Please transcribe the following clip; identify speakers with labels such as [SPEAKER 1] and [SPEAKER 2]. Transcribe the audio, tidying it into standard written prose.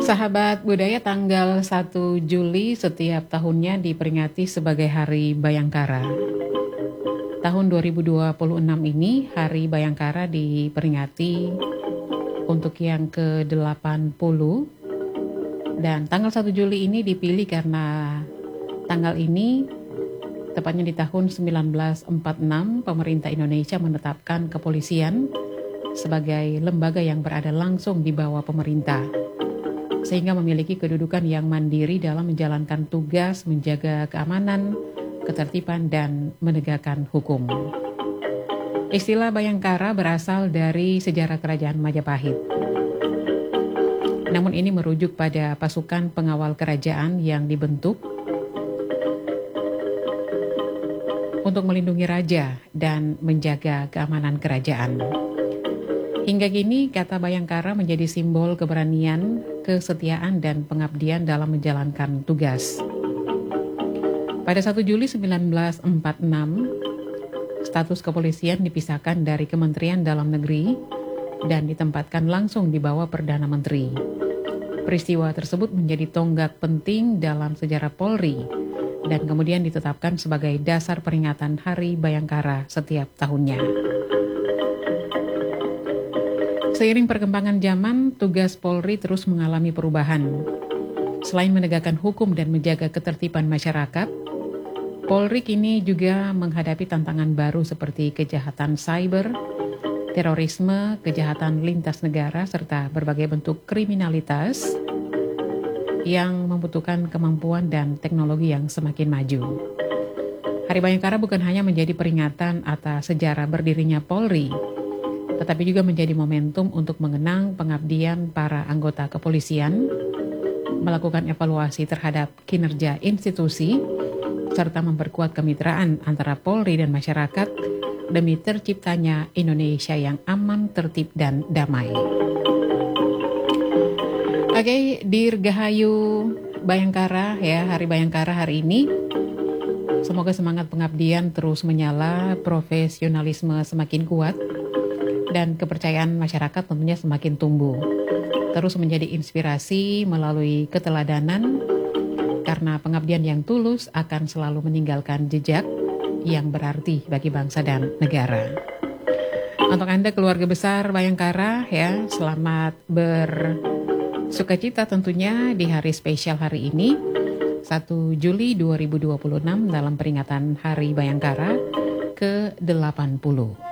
[SPEAKER 1] Sahabat budaya, tanggal 1 Juli setiap tahunnya diperingati sebagai Hari Bayangkara. Tahun 2026 ini Hari Bayangkara diperingati untuk yang ke-80, dan tanggal 1 Juli ini dipilih karena tanggal ini tepatnya di tahun 1946 pemerintah Indonesia menetapkan kepolisian sebagai lembaga yang berada langsung di bawah pemerintah, sehingga memiliki kedudukan yang mandiri dalam menjalankan tugas menjaga keamanan, ketertiban, dan menegakkan hukum. Istilah Bayangkara berasal dari sejarah kerajaan Majapahit. Namun ini merujuk pada pasukan pengawal kerajaan yang dibentuk untuk melindungi raja dan menjaga keamanan kerajaan. Hingga kini, kata Bayangkara menjadi simbol keberanian, kesetiaan, dan pengabdian dalam menjalankan tugas. Pada 1 Juli 1946, status kepolisian dipisahkan dari Kementerian Dalam Negeri dan ditempatkan langsung di bawah Perdana Menteri. Peristiwa tersebut menjadi tonggak penting dalam sejarah Polri dan kemudian ditetapkan sebagai dasar peringatan Hari Bayangkara setiap tahunnya. Seiring perkembangan zaman, tugas Polri terus mengalami perubahan. Selain menegakkan hukum dan menjaga ketertiban masyarakat, Polri kini juga menghadapi tantangan baru seperti kejahatan cyber, terorisme, kejahatan lintas negara, serta berbagai bentuk kriminalitas yang membutuhkan kemampuan dan teknologi yang semakin maju. Hari Bayangkara bukan hanya menjadi peringatan atas sejarah berdirinya Polri, tetapi juga menjadi momentum untuk mengenang pengabdian para anggota kepolisian, melakukan evaluasi terhadap kinerja institusi, serta memperkuat kemitraan antara Polri dan masyarakat demi terciptanya Indonesia yang aman, tertib, dan damai. Oke, Dirgahayu Bayangkara ya, Hari Bayangkara hari ini. Semoga semangat pengabdian terus menyala, profesionalisme semakin kuat, dan kepercayaan masyarakat tentunya semakin tumbuh. Terus menjadi inspirasi melalui keteladanan, karena pengabdian yang tulus akan selalu meninggalkan jejak yang berarti bagi bangsa dan negara. Untuk Anda keluarga besar Bayangkara ya, selamat bersukacita tentunya di hari spesial hari ini, 1 Juli 2026 dalam peringatan Hari Bayangkara ke-80.